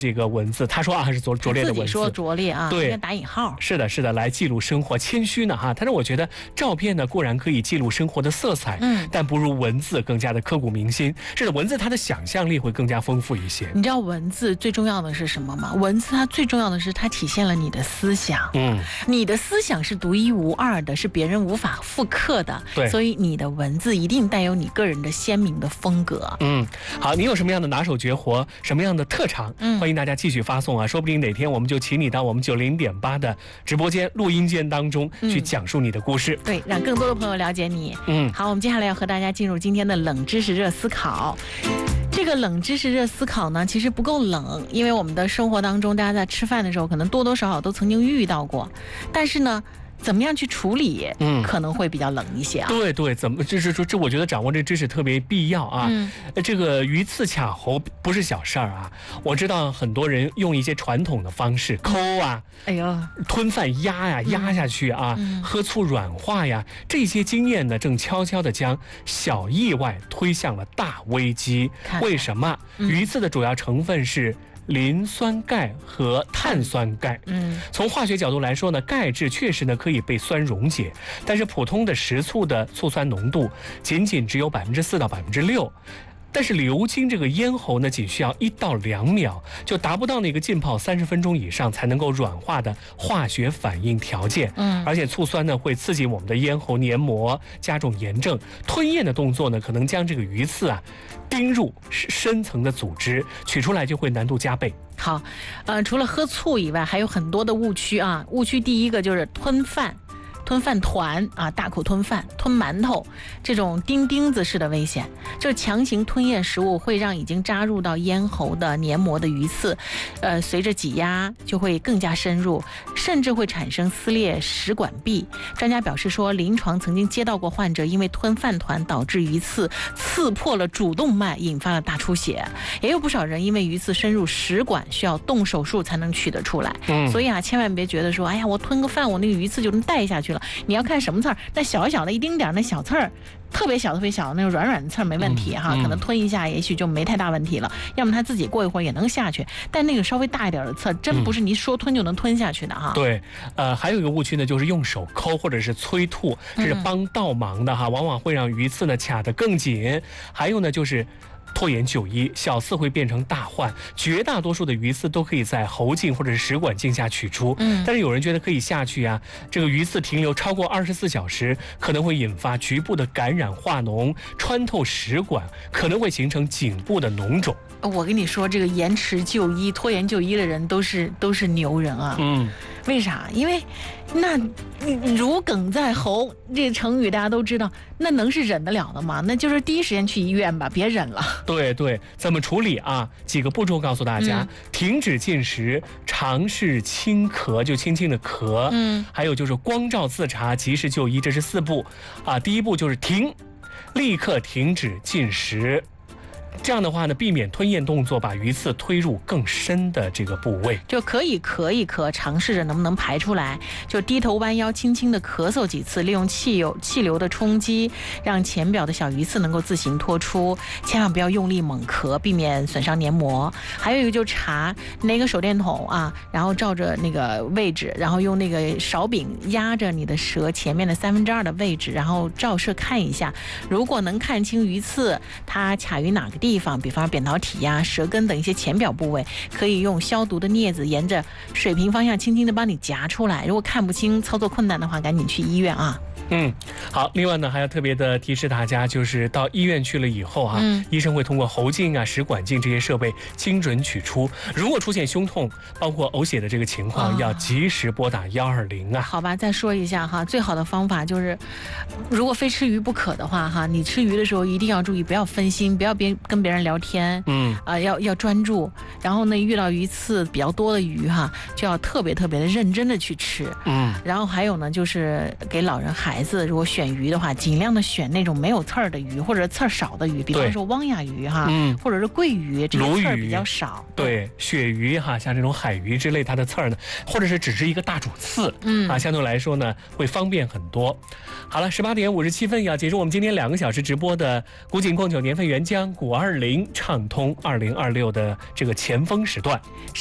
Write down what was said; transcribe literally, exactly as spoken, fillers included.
这个文字，他说啊是拙拙劣的文字， 自己说拙劣啊， 对， 应该打引号。 是的，是的，来记录生活，谦虚呢哈。但是我觉得照片呢固然可以记录生活的色彩， 嗯， 但不如文字更加的刻骨铭心。是的，文字它的想象力会更加丰富一些。 你知道文字最重要的是什么吗？文字它最重要的是它体现了你的思想， 嗯， 你的思想是独一无二的，是别人无法复刻的， 对， 所以你的文字一定带有你个人的鲜明的风格。 嗯，好，你有什么样的拿手绝活，什么样的特长？嗯，欢迎大家继续发送啊，说不定哪天我们就请你到我们九零点八的直播间、录音间当中去讲述你的故事， 嗯，对，让更多的朋友了解你。 嗯， 好，我们接下来要和大家进入今天的冷知识热思考。这个冷知识热思考呢，其实不够冷，因为我们的生活当中，大家在吃饭的时候，可能多多少少都曾经遇到过，但是呢，怎么样去处理，嗯，可能会比较冷一些啊。 对对，怎么这是说这？我觉得掌握这知识特别必要啊。嗯，这个鱼刺卡喉不是小事儿啊。我知道很多人用一些传统的方式抠啊， 哎呦， 吞饭压呀，压下去啊，嗯、喝醋软化呀，这些经验呢，正悄悄地将小意外推向了大危机。看为什么？嗯、鱼刺的主要成分是磷酸钙和碳酸钙。嗯，从化学角度来说呢，钙质确实呢可以被酸溶解，但是普通的食醋的醋酸浓度仅仅只有百分之四到百分之六。但是流经这个咽喉呢，仅需要一到两秒，就达不到那个浸泡三十分钟以上才能够软化的化学反应条件。嗯，而且醋酸呢会刺激我们的咽喉黏膜，加重炎症。吞咽的动作呢，可能将这个鱼刺啊钉入深层的组织，取出来就会难度加倍。 好，呃，除了喝醋以外，还有很多的误区啊。误区第一个就是吞饭。吞饭团啊，大口吞饭、吞馒头，这种钉钉子式的危险，就是强行吞咽食物会让已经扎入到咽喉的黏膜的鱼刺，呃，随着挤压就会更加深入，甚至会产生撕裂食管壁。专家表示说，临床曾经接到过患者因为吞饭团导致鱼刺刺破了主动脉，引发了大出血。也有不少人因为鱼刺深入食管，需要动手术才能取得出来。嗯，所以啊，千万别觉得说，哎呀，我吞个饭，我那个鱼刺就能带下去了。你要看什么刺儿，那小小的一丁点那小刺儿，特别小特别小的那种软软的刺儿没问题哈，嗯嗯、可能吞一下也许就没太大问题了。要么他自己过一会儿也能下去，但那个稍微大一点的刺儿，真不是你说吞就能吞下去的哈。嗯、 对，呃，还有一个误区呢，就是用手抠或者是催吐，这是帮倒忙的哈，往往会让鱼刺呢卡得更紧。还有呢，就是拖延就医，小刺会变成大患。绝大多数的鱼刺都可以在喉镜或者是食管镜下取出，嗯，但是有人觉得可以下去啊，这个鱼刺停留超过二十四小时，可能会引发局部的感染化脓，穿透食管，可能会形成颈部的脓肿。 我跟你说，这个延迟就医、拖延就医的人都是都是牛人啊！嗯，为啥？因为那如鲠在喉这个成语大家都知道，那能是忍得了的吗？那就是第一时间去医院吧，别忍了。 对对，怎么处理啊？几个步骤告诉大家：嗯、停止进食，尝试轻咳，就轻轻的咳。嗯，还有就是光照自查，及时就医，这是四步啊。第一步就是停，立刻停止进食。这样的话呢，避免吞咽动作把鱼刺推入更深的这个部位， 就可以咳一咳，尝试着能不能排出来。就低头弯腰，轻轻的咳嗽几次，利用气流气流的冲击，让浅表的小鱼刺能够自行脱出。千万不要用力猛咳，避免损伤黏膜。还有一个就查拿个手电筒啊，然后照着那个位置，然后用那个勺柄压着你的舌前面的三分之二的位置，然后照射看一下，如果能看清鱼刺它卡于哪个地方，比方扁桃体呀、舌根等一些浅表部位，可以用消毒的镊子沿着水平方向轻轻的帮你夹出来。如果看不清、操作困难的话，赶紧去医院啊。 嗯，好。另外呢，还要特别的提示大家，就是到医院去了以后啊，嗯、医生会通过喉镜啊、食管镜这些设备精准取出。如果出现胸痛，包括呕血的这个情况，哦、要及时拨打幺二零啊。 好吧，再说一下哈，最好的方法就是，如果非吃鱼不可的话哈，你吃鱼的时候一定要注意，不要分心，不要别跟别人聊天，嗯啊、呃，要要专注。然后呢，遇到鱼刺比较多的鱼哈，就要特别特别的认真的去吃，嗯。然后还有呢，就是给老人孩子。 孩子如果选鱼的话，尽量的选那种没有刺儿的鱼，或者刺儿少的鱼，比方说汪亚鱼哈，嗯，或者是桂鱼，这些刺儿比较少。 对，鳕鱼哈，像这种海鱼之类，它的刺儿呢，或者是只是一个大主刺，嗯啊，相对来说呢会方便很多。好了，十八点五十七分要结束我们今天两个小时直播的古井贡酒年份原浆古二零畅通二零二六的这个前锋时段。